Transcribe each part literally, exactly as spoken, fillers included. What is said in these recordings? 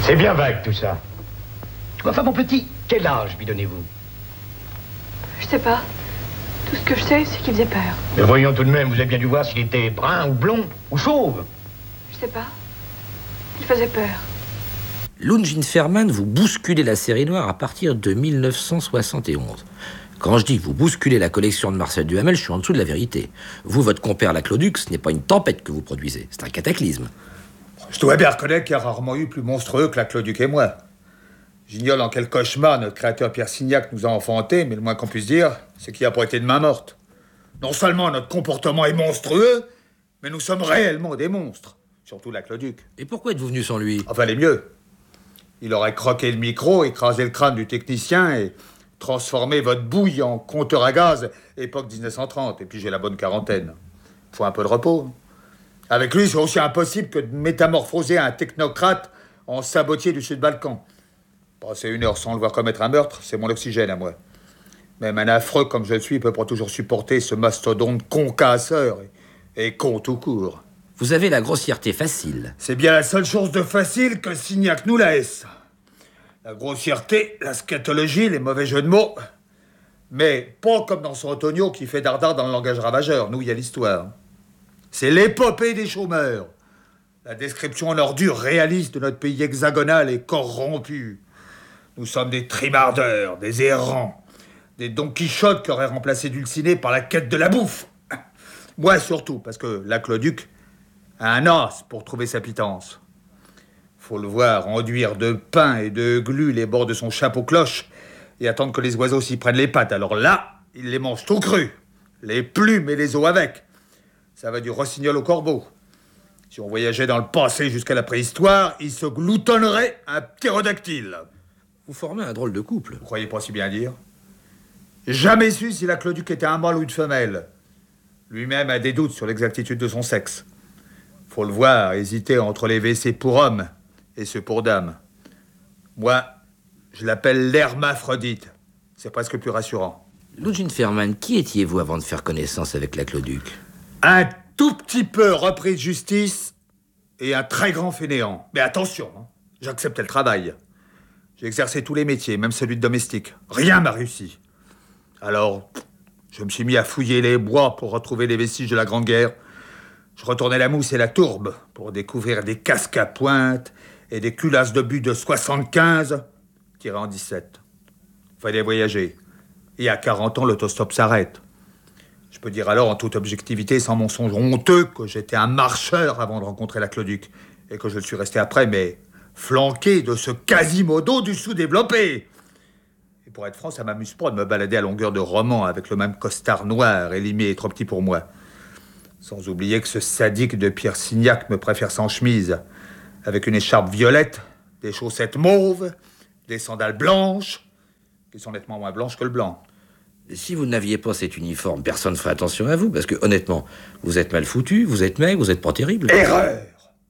C'est bien vague, tout ça. Enfin, mon petit, quel âge lui donnez-vous? Je sais pas. Tout ce que je sais, c'est qu'il faisait peur. Mais voyons tout de même, vous avez bien dû voir s'il était brun ou blond ou chauve. Je sais pas. Il faisait peur. Lungin Ferman, vous bousculez la série noire à partir de mille neuf cent soixante et onze. Quand je dis que vous bousculez la collection de Marcel Duhamel, je suis en dessous de la vérité. Vous, votre compère Lacloduc, ce n'est pas une tempête que vous produisez, c'est un cataclysme. Je dois bien reconnaître qu'il y a rarement eu plus monstrueux que Lacloduc et moi. J'ignore en quel cauchemar notre créateur Pierre Signac nous a enfantés, mais le moins qu'on puisse dire, c'est qu'il n'a pas été de main morte. Non seulement notre comportement est monstrueux, mais nous sommes réellement des monstres. Surtout Lacloduc. Et pourquoi êtes-vous venu sans lui? Enfin, les mieux. Il aurait croqué le micro, écrasé le crâne du technicien et transformé votre bouille en compteur à gaz, époque dix-neuf cent trente. Et puis j'ai la bonne quarantaine. Faut un peu de repos. Avec lui, c'est aussi impossible que de métamorphoser un technocrate en sabotier du Sud-Balkan. Passer une heure sans le voir commettre un meurtre, c'est mon oxygène à moi. Même un affreux comme je le suis peut pas toujours supporter ce mastodonte con-casseur et, et con tout court. Vous avez la grossièreté facile. C'est bien la seule chose de facile que Signac nous laisse. La grossièreté, la scatologie, les mauvais jeux de mots. Mais pas comme dans son Antonio qui fait dardard dans le langage ravageur. Nous, il y a l'histoire. C'est l'épopée des chômeurs. La description en ordure réaliste de notre pays hexagonal et corrompu. Nous sommes des trimardeurs, des errants, des Don Quichotte qui auraient remplacé Dulcinée par la quête de la bouffe. Moi surtout, parce que Lacloduc a un os pour trouver sa pitance. Faut le voir enduire de pain et de glu les bords de son chapeau cloche et attendre que les oiseaux s'y prennent les pattes. Alors là, il les mange tout cru. Les plumes et les os avec. Ça va du rossignol au corbeau. Si on voyageait dans le passé jusqu'à la préhistoire, il se gloutonnerait un ptérodactyle. Vous formez un drôle de couple. Vous croyez pas si bien dire? Jamais su si Lacloduc était un mâle ou une femelle. Lui-même a des doutes sur l'exactitude de son sexe. Faut le voir hésiter entre les W C pour hommes et ceux pour dames. Moi, je l'appelle l'hermaphrodite. C'est presque plus rassurant. Lungin Ferman, qui étiez-vous avant de faire connaissance avec Lacloduc? Un tout petit peu repris de justice et un très grand fainéant. Mais attention, hein, j'acceptais le travail. J'ai exercé tous les métiers, même celui de domestique. Rien m'a réussi. Alors, je me suis mis à fouiller les bois pour retrouver les vestiges de la Grande Guerre. Je retournais la mousse et la tourbe pour découvrir des casques à pointe et des culasses de but de soixante-quinze tirées en dix-sept. Fallait voyager. Et à quarante ans, l'autostop s'arrête. Je peux dire alors en toute objectivité, sans mensonge honteux, que j'étais un marcheur avant de rencontrer Lacloduc et que je le suis resté après, mais flanqué de ce Quasimodo du sous-développé. Et pour être franc, ça m'amuse pas de me balader à longueur de roman avec le même costard noir élimé et trop petit pour moi. Sans oublier que ce sadique de Pierre Signac me préfère sans chemise, avec une écharpe violette, des chaussettes mauves, des sandales blanches, qui sont nettement moins blanches que le blanc. Si vous n'aviez pas cet uniforme, personne ne ferait attention à vous, parce que, honnêtement, vous êtes mal foutu, vous êtes maigre, vous êtes pas terrible. Erreur!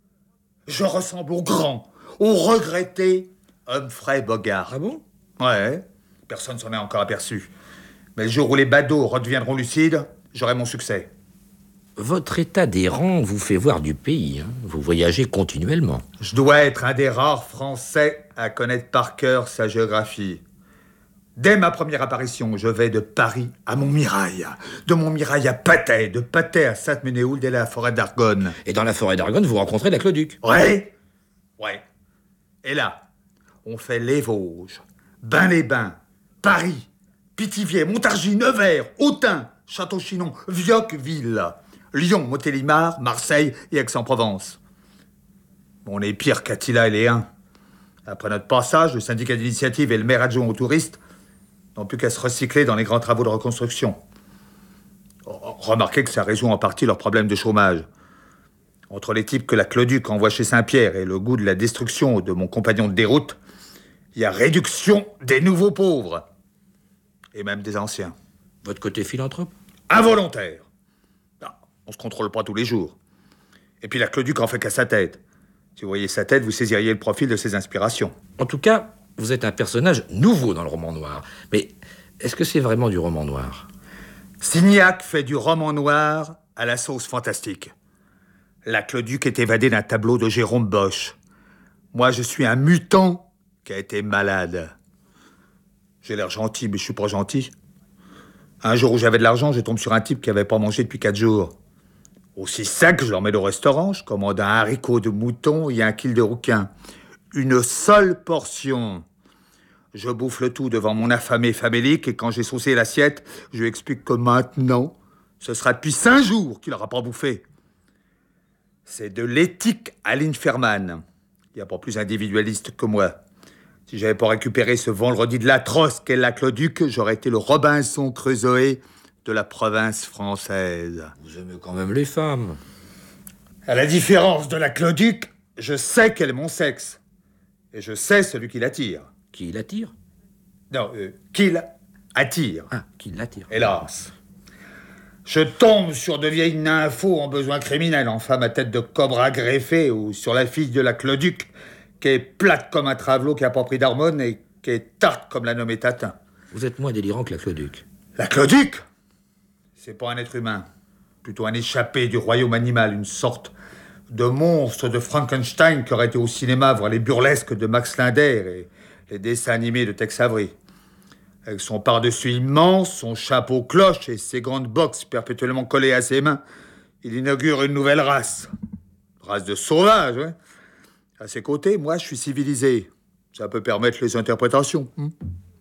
Je ressemble au grand, au regretté Humphrey Bogart. Ah bon? Ouais, personne s'en est encore aperçu. Mais le jour où les badauds redeviendront lucides, j'aurai mon succès. Votre état d'errant vous fait voir du pays, hein. Vous voyagez continuellement. Je dois être un des rares Français à connaître par cœur sa géographie. Dès ma première apparition, je vais de Paris à Montmirail, de Montmirail à Patay, de Patay à Sainte-Ménéhould et la forêt d'Argonne. Et dans la forêt d'Argonne, vous rencontrez Lacloduc. Ouais, ouais. Et là, on fait les Vosges, Bain-les-Bains, Paris, Pithiviers, Montargis, Nevers, Autun, Château-Chinon, Viocqueville, Lyon, Montélimar, Marseille et Aix-en-Provence. On est pire qu'Attila et les Huns. Après notre passage, le syndicat d'initiative et le maire adjoint aux touristes n'ont plus qu'à se recycler dans les grands travaux de reconstruction. Remarquez que ça résout en partie leurs problèmes de chômage. Entre les types que Lacloduc envoie chez Saint-Pierre et le goût de la destruction de mon compagnon de déroute, il y a réduction des nouveaux pauvres. Et même des anciens. Votre côté philanthrope? Involontaire. Non, on se contrôle pas tous les jours. Et puis Lacloduc en fait qu'à sa tête. Si vous voyez sa tête, vous saisiriez le profil de ses inspirations. En tout cas, vous êtes un personnage nouveau dans le roman noir. Mais est-ce que c'est vraiment du roman noir? Signac fait du roman noir à la sauce fantastique. Lacloduc est évadé d'un tableau de Jérôme Bosch. Moi, je suis un mutant qui a été malade. J'ai l'air gentil, mais je suis pas gentil. Un jour où j'avais de l'argent, je tombe sur un type qui avait pas mangé depuis quatre jours. Aussi sec, je l'emmène au restaurant, je commande un haricot de mouton et un kill de rouquin. Une seule portion. Je bouffe le tout devant mon affamé famélique et quand j'ai saucé l'assiette, je lui explique que maintenant, ce sera depuis cinq jours qu'il n'aura pas bouffé. C'est de l'éthique à l'Inferman. Il n'y a pas plus individualiste que moi. Si j'avais pas récupéré ce vendredi de l'atroce qu'est l'aqueduc, j'aurais été le Robinson Crusoe de la province française. Vous aimez quand même les femmes. À la différence de l'aqueduc, je sais quel est mon sexe. Et je sais celui qui l'attire. Qui l'attire? Non, euh, qui l'attire. Ah, qui l'attire. Hélas. Je tombe sur de vieilles nymphos en besoin criminel, en femme à tête de cobra greffée, ou sur la fille de l'aqueduc, qui est plate comme un travelot qui n'a pas pris d'hormones et qui est tarte comme la nommée Tatin. Vous êtes moins délirant que l'aqueduc. L'aqueduc? C'est pas un être humain. Plutôt un échappé du royaume animal, une sorte de monstre de Frankenstein qui aurait été au cinéma voir les burlesques de Max Linder et les dessins animés de Tex Avery. Avec son par-dessus immense, son chapeau cloche et ses grandes bottes perpétuellement collées à ses mains, il inaugure une nouvelle race. Race de sauvages, hein. À ses côtés, moi, je suis civilisé. Ça peut permettre les interprétations. Hein.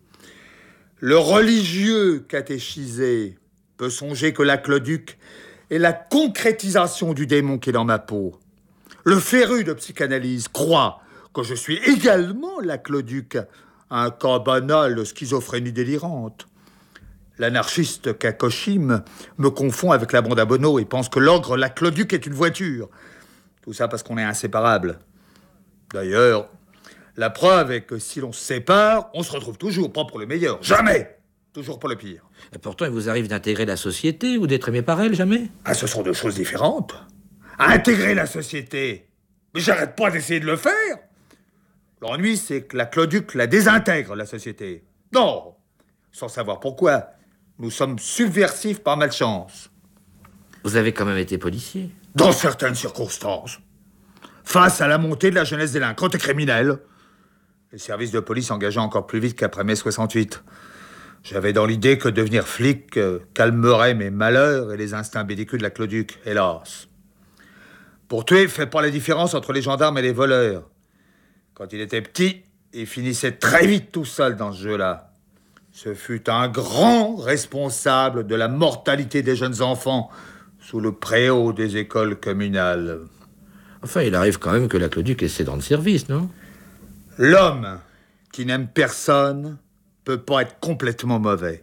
Le religieux catéchisé peut songer que l'aqueduc est la concrétisation du démon qui est dans ma peau. Le féru de psychanalyse croit que je suis également l'aqueduc, un cas banal de schizophrénie délirante. L'anarchiste Kakoshim me confond avec la bande à Bono et pense que l'ogre l'aqueduc est une voiture. Tout ça parce qu'on est inséparables. D'ailleurs, la preuve est que si l'on se sépare, on se retrouve toujours, pas pour le meilleur. Jamais! Toujours pour le pire. Et pourtant, il vous arrive d'intégrer la société ou d'être aimé par elle, jamais? Ah, ce sont deux choses différentes. Intégrer la société. Mais j'arrête pas d'essayer de le faire. L'ennui, c'est que l'aqueduc la désintègre, la société. Non, sans savoir pourquoi. Nous sommes subversifs par malchance. Vous avez quand même été policier. Dans certaines circonstances. Face à la montée de la jeunesse délinquante et criminelle. Les services de police engageaient encore plus vite qu'après mai soixante-huit. J'avais dans l'idée que devenir flic euh, calmerait mes malheurs et les instincts belliqueux de l'aqueduc, hélas. Pour tuer, fait pas la différence entre les gendarmes et les voleurs. Quand il était petit, il finissait très vite tout seul dans ce jeu-là. Ce fut un grand responsable de la mortalité des jeunes enfants sous le préau des écoles communales. Enfin, il arrive quand même que l'aqueduc ait ses dents de service, non? L'homme qui n'aime personne peut pas être complètement mauvais.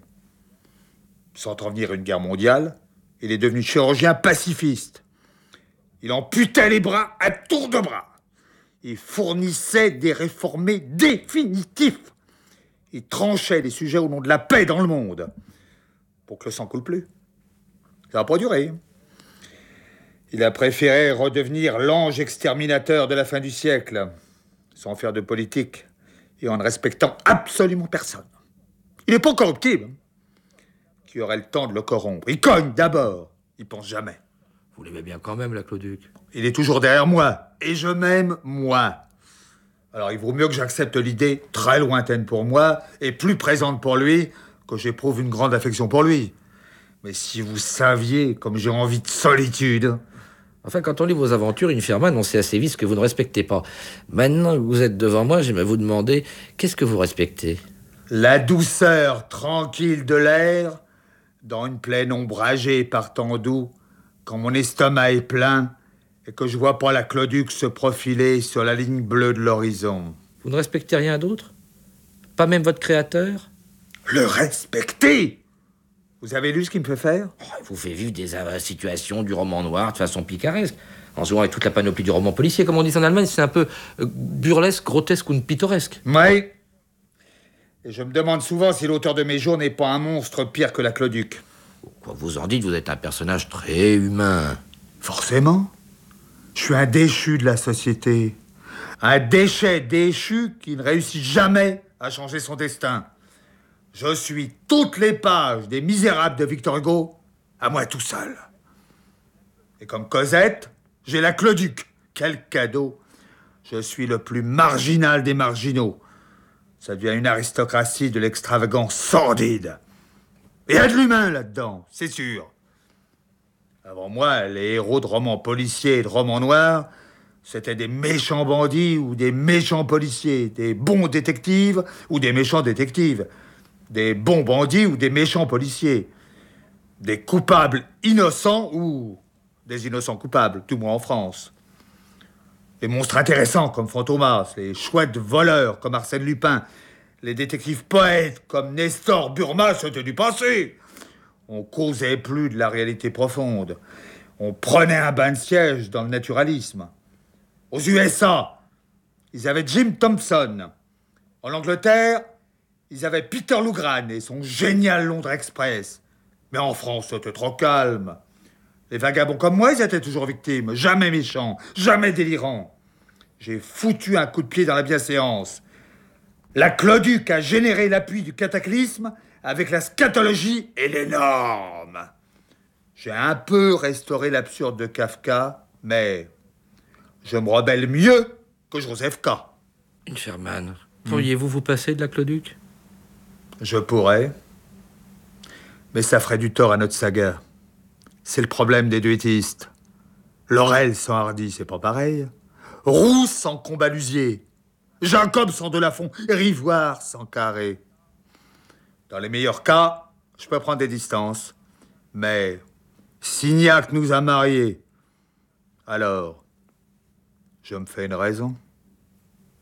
Sans entretenir une guerre mondiale, il est devenu chirurgien pacifiste. Il amputait les bras à tour de bras. Il fournissait des réformés définitifs. Il tranchait les sujets au nom de la paix dans le monde. Pour que le sang coule plus. Ça n'a pas duré. Il a préféré redevenir l'ange exterminateur de la fin du siècle, sans faire de politique et en ne respectant absolument personne. Il n'est pas corruptible. Qui aurait le temps de le corrompre? Il cogne d'abord. Il pense jamais. Vous l'aimez bien quand même, l'aqueduc. Il est toujours derrière moi. Et je m'aime, moi. Alors il vaut mieux que j'accepte l'idée, très lointaine pour moi, et plus présente pour lui, que j'éprouve une grande affection pour lui. Mais si vous saviez comme j'ai envie de solitude... Enfin, quand on lit vos aventures, Inferman, on sait assez vite ce que vous ne respectez pas. Maintenant que vous êtes devant moi, j'aimerais vous demander, qu'est-ce que vous respectez? La douceur tranquille de l'air, dans une plaine ombragée par temps doux, quand mon estomac est plein et que je vois pas l'aqueduc se profiler sur la ligne bleue de l'horizon. Vous ne respectez rien d'autre? Pas même votre créateur? Le respecter? Vous avez lu ce qu'il me fait faire? Oh, il vous fait vivre des euh, situations du roman noir de façon picaresque, en jouant avec toute la panoplie du roman policier. Comme on dit en Allemagne, c'est un peu euh, burlesque, grotesque ou pittoresque. Oui. Et je me demande souvent si l'auteur de mes jours n'est pas un monstre pire que l'aqueduc. Quoi vous en dites, vous êtes un personnage très humain. Forcément. Je suis un déchu de la société. Un déchet déchu qui ne réussit jamais à changer son destin. Je suis toutes les pages des Misérables de Victor Hugo, à moi tout seul. Et comme Cosette, j'ai l'aqueduc. Quel cadeau. Je suis le plus marginal des marginaux. Ça devient une aristocratie de l'extravagance sordide. Il y a de l'humain là-dedans, c'est sûr. Avant moi, les héros de romans policiers et de romans noirs, c'était des méchants bandits ou des méchants policiers, des bons détectives ou des méchants détectives, des bons bandits ou des méchants policiers, des coupables innocents ou des innocents coupables, tout moins en France. Les monstres intéressants comme Fantomas, les chouettes voleurs comme Arsène Lupin, les détectives poètes comme Nestor Burma, c'était du passé. On causait plus de la réalité profonde. On prenait un bain de siège dans le naturalisme. Aux U S A, ils avaient Jim Thompson. En Angleterre, ils avaient Peter Lugran et son génial Londres Express. Mais en France, c'était trop calme. Les vagabonds comme moi, ils étaient toujours victimes, jamais méchants, jamais délirants. J'ai foutu un coup de pied dans la bienséance. La Cloduc a généré l'appui du cataclysme avec la scatologie et les normes. J'ai un peu restauré l'absurde de Kafka, mais je me rebelle mieux que Joseph K. Inferman, pourriez-vous vous passer de la Cloduc? Je pourrais, mais ça ferait du tort à notre saga. C'est le problème des duettistes. Laurel sans Hardy, c'est pas pareil. Rousse sans Combalusier. Jacob sans Delafont. Rivoire sans Carré. Dans les meilleurs cas, je peux prendre des distances. Mais Signac nous a mariés. Alors, je me fais une raison.